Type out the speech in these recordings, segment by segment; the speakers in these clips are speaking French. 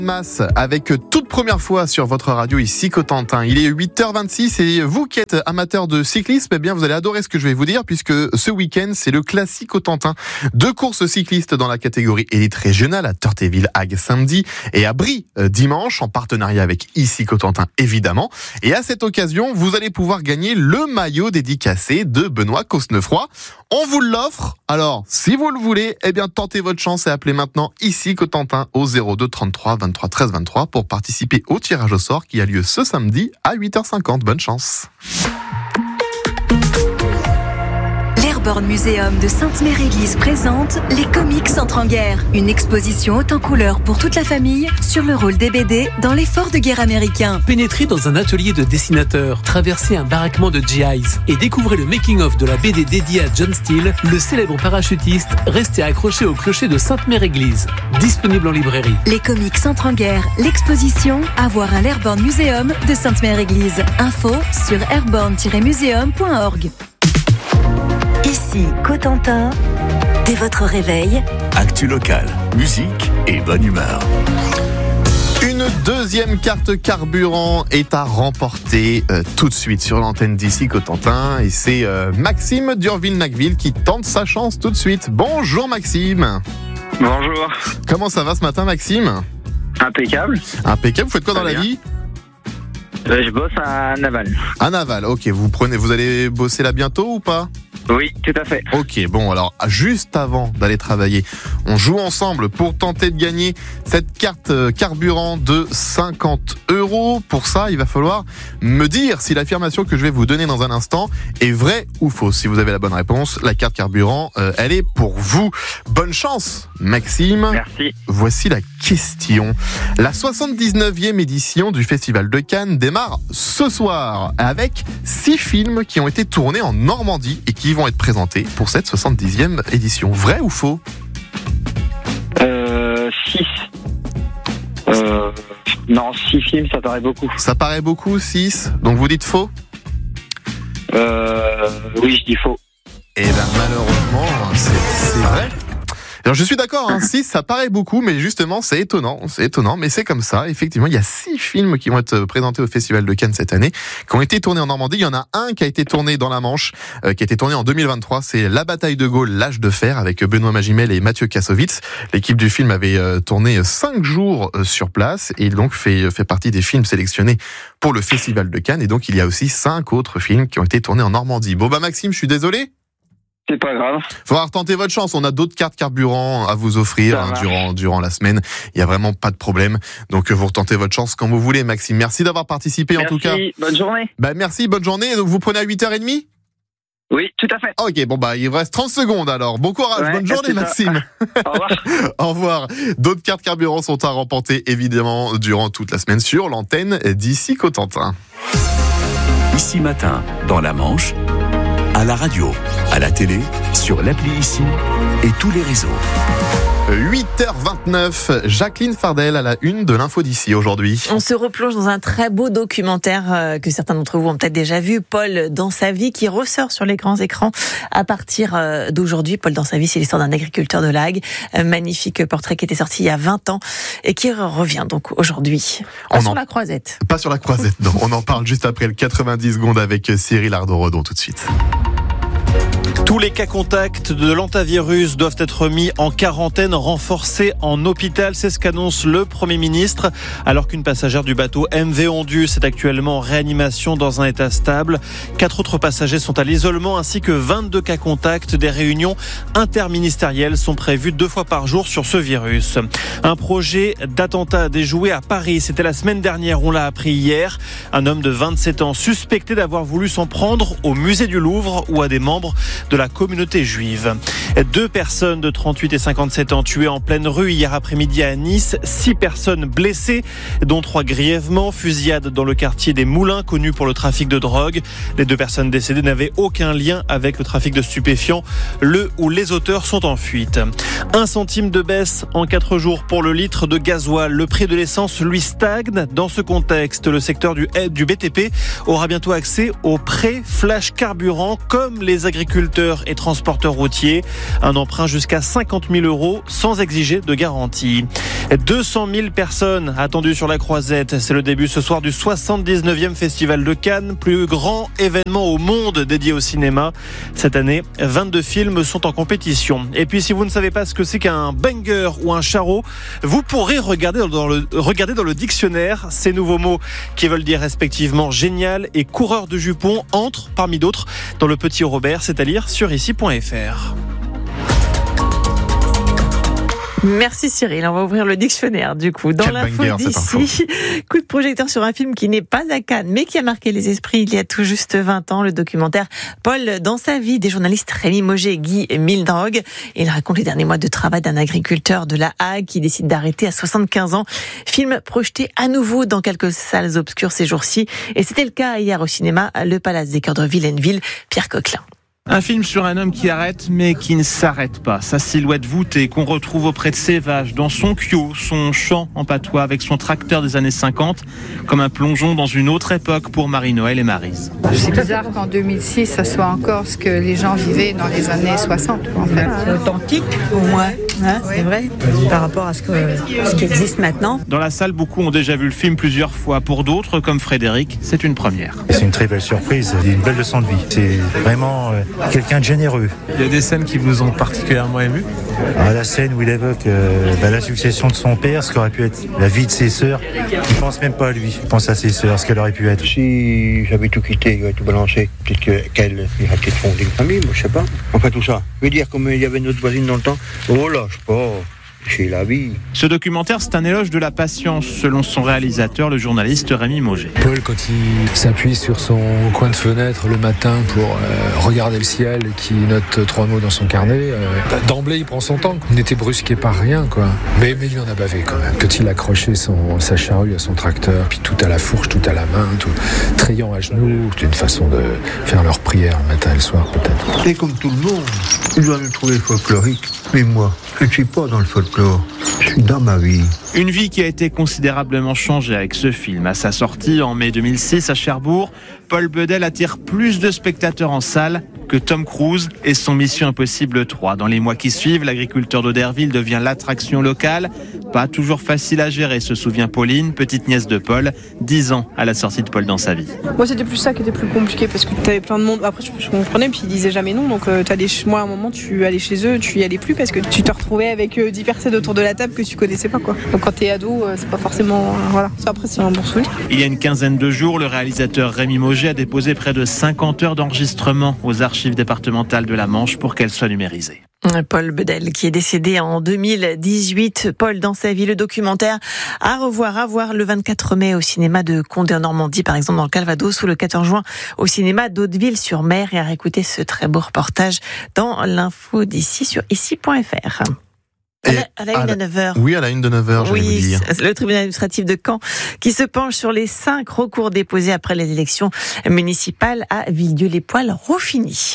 Masse avec toute première fois sur votre radio ici Cotentin. Il est 8h26 et vous qui êtes amateur de cyclisme, eh bien vous allez adorer ce que je vais vous dire puisque ce week-end c'est le classique Cotentin. 2 courses cyclistes dans la catégorie élite régionale à Tortéville-Hague samedi et à Brie dimanche en partenariat avec ici Cotentin évidemment. Et à cette occasion, vous allez pouvoir gagner le maillot dédicacé de Benoît Cosnefroy. On vous l'offre. Alors, si vous le voulez, eh bien tentez votre chance et appelez maintenant ici Cotentin au 02 33 23 13 23 pour participer au tirage au sort qui a lieu ce samedi à 8h50. Bonne chance. L'Airborne Museum de Sainte-Mère-Église présente Les Comics entrent en guerre. Une exposition haute en couleurs pour toute la famille sur le rôle des BD dans l'effort de guerre américain. Pénétrez dans un atelier de dessinateur, traversez un baraquement de GIs et découvrez le making-of de la BD dédiée à John Steele, le célèbre parachutiste resté accroché au clocher de Sainte-Mère-Église. Disponible en librairie. Les Comics entrent en guerre. L'exposition à voir à l'Airborne Museum de Sainte-Mère-Église. Info sur airborne-museum.org. Ici, Cotentin, dès votre réveil. Actu locale, musique et bonne humeur. Une deuxième carte carburant est à remporter tout de suite sur l'antenne d'ici Cotentin. Et c'est Maxime d'Urville-Nacville qui tente sa chance tout de suite. Bonjour Maxime. Bonjour. Comment ça va ce matin Maxime ? Impeccable. Impeccable, vous faites quoi dans la vie ? Je bosse à Naval. À Naval, ok. Vous allez bosser là bientôt ou pas ? Oui, tout à fait. Ok, bon alors, juste avant d'aller travailler, on joue ensemble pour tenter de gagner cette carte carburant de 50 €. Pour ça, il va falloir me dire si l'affirmation que je vais vous donner dans un instant est vraie ou fausse. Si vous avez la bonne réponse, la carte carburant, elle est pour vous. Bonne chance, Maxime. Merci. Voici la question. La 79e édition du Festival de Cannes démarre ce soir avec 6 films qui ont été tournés en Normandie et qui vont être présentés pour cette 70e édition. Vrai ou faux ? 6. Non, 6 films, ça paraît beaucoup. Ça paraît beaucoup, 6. Donc vous dites faux ? Oui, je dis faux. Eh bien, malheureusement, c'est vrai. Alors je suis d'accord, 6 ça paraît beaucoup, mais justement c'est étonnant, mais c'est comme ça. Effectivement, il y a 6 films qui vont être présentés au Festival de Cannes cette année, qui ont été tournés en Normandie. Il y en a un qui a été tourné dans la Manche, qui a été tourné en 2023, c'est La bataille de Gaulle, l'âge de fer, avec Benoît Magimel et Mathieu Kassovitz. L'équipe du film avait tourné 5 jours sur place, et donc fait partie des films sélectionnés pour le Festival de Cannes, et donc il y a aussi 5 autres films qui ont été tournés en Normandie. Bon Maxime, je suis désolé. C'est pas grave. Faudra retenter votre chance. On a d'autres cartes carburant à vous offrir durant la semaine. Il y a vraiment pas de problème. Donc vous retentez votre chance quand vous voulez, Maxime. Merci d'avoir participé. Merci, en tout cas. Bonne journée. Merci, bonne journée. Donc vous prenez à 8h30 ? Oui, tout à fait. Ok, bon il vous reste 30 secondes alors. Bon courage, bonne journée Maxime. Au revoir. Au revoir. D'autres cartes carburant sont à remporter évidemment durant toute la semaine sur l'antenne d'ici Cotentin. Ici matin, dans la Manche, à la radio, à la télé, sur l'appli Ici et tous les réseaux. 8h29, Jacqueline Fardel à la une de l'info d'ici aujourd'hui. On se replonge dans un très beau documentaire que certains d'entre vous ont peut-être déjà vu, Paul dans sa vie, qui ressort sur les grands écrans à partir d'aujourd'hui. Paul dans sa vie, c'est l'histoire d'un agriculteur de l'Hague. Un magnifique portrait qui était sorti il y a 20 ans et qui revient donc aujourd'hui. Sur la croisette. Pas sur la croisette, non. On en parle juste après le 90 secondes avec Cyril Ardo-Redon tout de suite. Tous les cas contacts de l'hantavirus doivent être mis en quarantaine renforcée en hôpital. C'est ce qu'annonce le Premier ministre. Alors qu'une passagère du bateau MV Ondus est actuellement en réanimation dans un état stable. 4 autres passagers sont à l'isolement ainsi que 22 cas contacts. Des réunions interministérielles sont prévues 2 fois par jour sur ce virus. Un projet d'attentat déjoué à Paris. C'était la semaine dernière, on l'a appris hier. Un homme de 27 ans suspecté d'avoir voulu s'en prendre au musée du Louvre ou à des membres de la communauté juive. 2 personnes de 38 et 57 ans tuées en pleine rue hier après-midi à Nice. 6 personnes blessées, dont 3 grièvement. Fusillade dans le quartier des Moulins, connu pour le trafic de drogue. Les 2 personnes décédées n'avaient aucun lien avec le trafic de stupéfiants. Le ou les auteurs sont en fuite. 1 centime de baisse en 4 jours pour le litre de gasoil. Le prix de l'essence, lui, stagne. Dans ce contexte, le secteur du BTP aura bientôt accès aux prêts flash carburant comme les agriculteurs et transporteurs routiers. Un emprunt jusqu'à 50 000 € sans exiger de garantie. 200 000 personnes attendues sur la Croisette. C'est le début ce soir du 79e Festival de Cannes, plus grand événement au monde dédié au cinéma. Cette année, 22 films sont en compétition. Et puis si vous ne savez pas ce que c'est qu'un banger ou un charreau, vous pourrez regarder dans le dictionnaire. Ces nouveaux mots qui veulent dire respectivement génial et coureur de jupons entrent, parmi d'autres, dans le Petit Robert, c'est à lire sur ici.fr. Merci Cyril, on va ouvrir le dictionnaire du coup. Dans l'info d'ici, coup de projecteur sur un film qui n'est pas à Cannes mais qui a marqué les esprits il y a tout juste 20 ans, le documentaire Paul dans sa vie des journalistes Rémi Mauger et Guy Mildrogue. Il raconte les derniers mois de travail d'un agriculteur de La Hague qui décide d'arrêter à 75 ans. Film projeté à nouveau dans quelques salles obscures ces jours-ci et c'était le cas hier au cinéma Le Palace des Cœurs de Villeneuve, Pierre Coquelin. Un film sur un homme qui arrête mais qui ne s'arrête pas. Sa silhouette voûtée qu'on retrouve auprès de ses vaches, dans son kiot, son chant en patois avec son tracteur des années 50, comme un plongeon dans une autre époque pour Marie-Noël et Maryse. C'est bizarre qu'en 2006, ça soit encore ce que les gens vivaient dans les années 60. En fait. C'est authentique au moins, hein, oui. C'est vrai, par rapport à ce qui existe maintenant. Dans la salle, beaucoup ont déjà vu le film plusieurs fois. Pour d'autres, comme Frédéric, c'est une première. C'est une très belle surprise, une belle leçon de vie. C'est vraiment quelqu'un de généreux. Il y a des scènes qui vous ont particulièrement ému ? La scène où il évoque la succession de son père, ce qu'aurait pu être la vie de ses sœurs. Il ne pense même pas à lui, il pense à ses sœurs, ce qu'elle aurait pu être. Si j'avais tout quitté, j'aurais tout balancé. Peut-être qu'elle aurait peut-être fondé une famille, moi je sais pas. Enfin tout ça. Je veux dire, comme il y avait notre voisine dans le temps, oh là, je sais pas. C'est la vie. Ce documentaire, c'est un éloge de la patience, selon son réalisateur, le journaliste Rémi Mauger. Paul, quand il s'appuie sur son coin de fenêtre le matin pour regarder le ciel et qui note 3 mots dans son carnet, d'emblée, il prend son temps. Il n'était brusqué par rien, quoi. Mais il en a bavé, quand même. Quand il accrochait sa charrue à son tracteur, puis tout à la fourche, tout à la main, tout triant à genoux, c'est une façon de faire leur prière le matin et le soir, peut-être. Et comme tout le monde, il doit nous trouver folklorique. Mais moi, je ne suis pas dans le folklore. Je suis dans ma vie. Une vie qui a été considérablement changée avec ce film. À sa sortie en mai 2006 à Cherbourg, Paul Bedel attire plus de spectateurs en salle que Tom Cruise et son Mission Impossible 3. Dans les mois qui suivent, l'agriculteur d'Oderville devient l'attraction locale. Pas toujours facile à gérer, se souvient Pauline, petite nièce de Paul, 10 ans à la sortie de Paul dans sa vie. Moi, c'était plus ça qui était plus compliqué parce que t'avais plein de monde. Après, je comprenais, puis ils disaient jamais non. Donc, moi, à un moment, tu allais chez eux, tu y allais plus parce que tu te retrouvais avec 10 personnes autour de la table que tu connaissais pas, quoi. Donc, quand t'es ado, c'est pas forcément. Voilà. Après, c'est un bon souvenir. Il y a une quinzaine de jours, le réalisateur Rémi Mauger a déposé près de 50 heures d'enregistrement aux archives départementales de la Manche pour qu'elles soient numérisées. Paul Bedel qui est décédé en 2018. Paul dans sa vie, le documentaire à voir le 24 mai au cinéma de Condé en Normandie, par exemple dans le Calvados, ou le 14 juin au cinéma d'Hauteville-sur-Mer, et à réécouter ce très beau reportage dans l'info d'ici sur ici.fr. À la une de 9h. Oui, à la une de 9h, je vais vous dire. Le tribunal administratif de Caen qui se penche sur les 5 recours déposés après les élections municipales à Villedieu-les-Poils-Rofigny.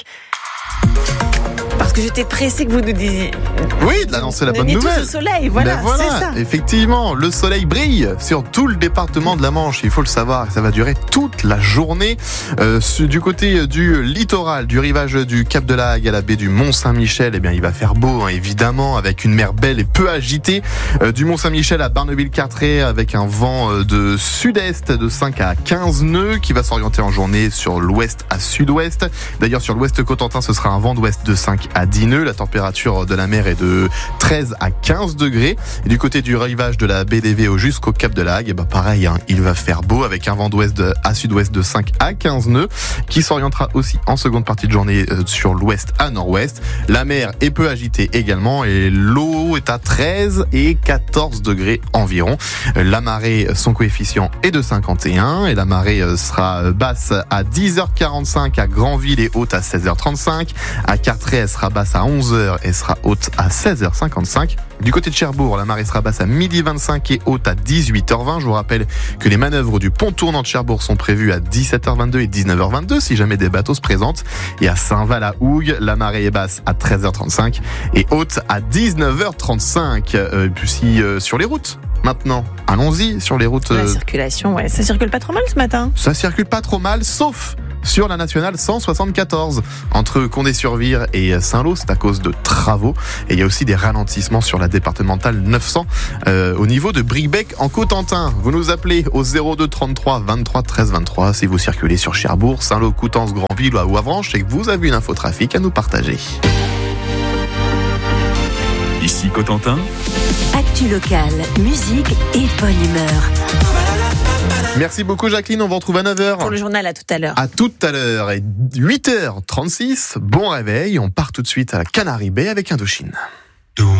Parce que j'étais pressée que vous nous disiez. Oui, d'annoncer la bonne nouvelle. Le soleil, voilà, c'est ça. Effectivement, le soleil brille sur tout le département de la Manche. Il faut le savoir, ça va durer toute la journée. Du côté du littoral, du rivage du Cap de la Hague à la baie du Mont-Saint-Michel, eh bien, il va faire beau, hein, évidemment, avec une mer belle et peu agitée. Du Mont-Saint-Michel à Barneville-Carteret, avec un vent de sud-est de 5 à 15 nœuds qui va s'orienter en journée sur l'ouest à sud-ouest. D'ailleurs, sur l'ouest Cotentin, ce sera un vent d'ouest de 5 à 10 nœuds. La température de la mer est de 13 à 15 degrés. Et du côté du rivage de la baie des Véaux jusqu'au Cap de la Hague, pareil, hein, il va faire beau avec un vent d'ouest à sud-ouest de 5 à 15 nœuds qui s'orientera aussi en seconde partie de journée sur l'ouest à nord-ouest. La mer est peu agitée également et l'eau est à 13 et 14 degrés environ. La marée, son coefficient est de 51 et la marée sera basse à 10h45 à Granville et haute à 16h35. À Carteret, elle sera basse à 11h et sera haute à 16h55. Du côté de Cherbourg, la marée sera basse à 12h25 et haute à 18h20. Je vous rappelle que les manœuvres du pont tournant de Cherbourg sont prévues à 17h22 et 19h22 si jamais des bateaux se présentent. Et à Saint-Val-à-Hougue, la marée est basse à 13h35 et haute à 19h35. Puis sur les routes. Maintenant, allons-y sur les routes. La circulation, ouais, ça circule pas trop mal ce matin. Ça circule pas trop mal, sauf sur la nationale 174 entre Condé-sur-Vire et Saint-Lô. C'est à cause de travaux. Et il y a aussi des ralentissements sur la départementale 900 au niveau de Bricbec en Cotentin. Vous nous appelez au 02 33 23 13 23 si vous circulez sur Cherbourg, Saint-Lô, Coutances, Granville ou Avranches et que vous avez une infotrafic à nous partager. Ici Cotentin. Actu locale, musique et bonne humeur. Merci beaucoup Jacqueline, on vous retrouve à 9h. Pour le journal, à tout à l'heure. À tout à l'heure, et 8h36, bon réveil, on part tout de suite à la Canarie Bay avec Indochine.